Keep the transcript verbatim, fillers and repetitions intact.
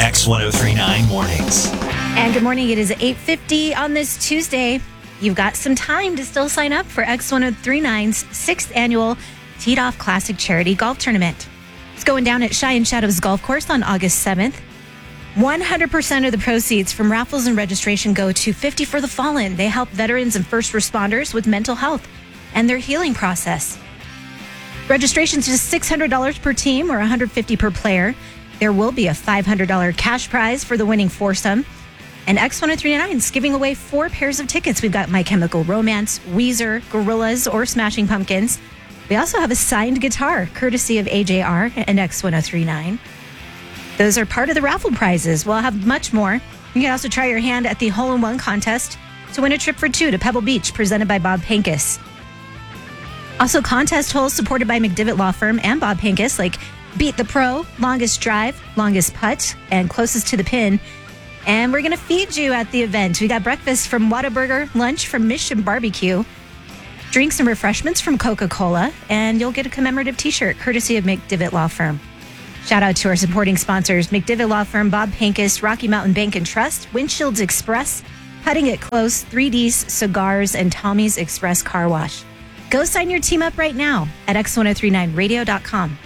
X ten thirty-nine Mornings. And good morning. It is eight fifty on this Tuesday. You've got some time to still sign up for X ten thirty-nine's sixth annual Teed Off Classic Charity Golf Tournament. It's going down at Cheyenne Shadows Golf Course on August seventh. one hundred percent of the proceeds from raffles and registration go to fifty for the Fallen. They help veterans and first responders with mental health and their healing process. Registration's just six hundred dollars per team or one hundred fifty dollars per player. There will be a five hundred dollars cash prize for the winning foursome. And X ten thirty-nine is giving away four pairs of tickets. We've got My Chemical Romance, Weezer, Gorillaz, or Smashing Pumpkins. We also have a signed guitar, courtesy of A J R and X ten thirty-nine. Those are part of the raffle prizes. We'll have much more. You can also try your hand at the Hole-in-One contest to win a trip for two to Pebble Beach, presented by Bob Pincus. Also, contest holes supported by McDivitt Law Firm and Bob Pincus, like Beat the Pro, Longest Drive, Longest Putt, and Closest to the Pin. And we're going to feed you at the event. We got breakfast from Whataburger, lunch from Mission Barbecue, drinks and refreshments from Coca-Cola, and you'll get a commemorative t-shirt courtesy of McDivitt Law Firm. Shout out to our supporting sponsors, McDivitt Law Firm, Bob Pincus, Rocky Mountain Bank and Trust, Windshields Express, Putting It Close, three D's Cigars, and Tommy's Express Car Wash. Go sign your team up right now at X ten thirty-nine radio dot com.